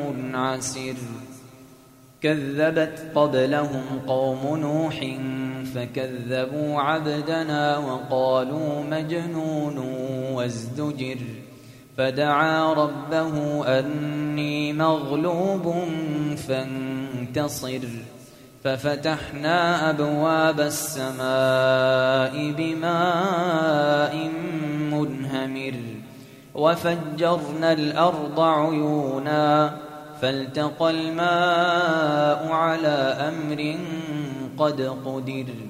منعسر كذبت قبلهم قوم نوح فكذبوا عبدنا وقالوا مجنون وازدجر فدعا ربه أني مغلوب فانتصر ففتحنا أبواب السماء بماء منهمر وفجرنا الأرض عيونا فالتقى الماء على أمر قد قدر